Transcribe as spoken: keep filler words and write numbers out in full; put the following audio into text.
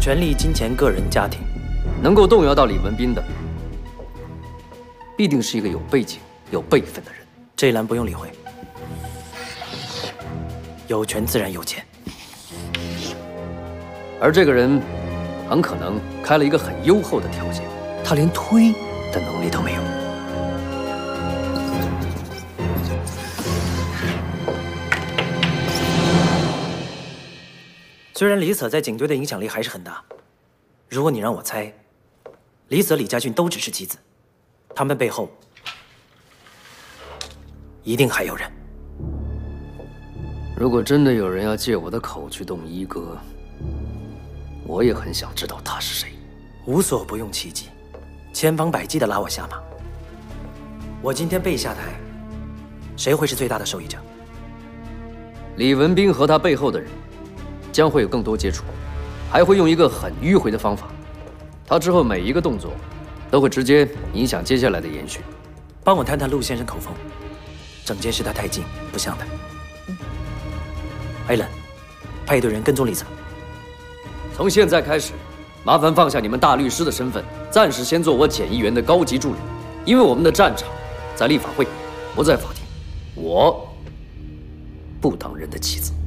权力、金钱、个人、家庭， 能够动摇到李文斌的，必定是一个有背景、有辈分的人。 这一栏不用理会。有权自然有钱， 而这个人很可能开了一个很优厚的条件，他连推的能力都没有。 虽然李sở在警队的影响力还是很大，如果你让我猜，李sở、李家俊都只是棋子，他们背后一定还有人。 如果真的有人要借我的口去动一哥，我也很想知道他是谁。 无所不用其极，千方百计地拉我下马。我今天被下台，谁会是最大的受益者？ 李文斌和他背后的人将会有更多接触，还会用一个很迂回的方法。他之后每一个动作都会直接影响接下来的延续。 帮我探探陆先生口风，整件事他太近，不像他。艾伦，派一队人跟踪李sở。 从现在开始，麻烦放下你们大律师的身份，暂时先做我检议员的高级助理，因为我们的战场在立法会，不在法庭。我不当人的棋子。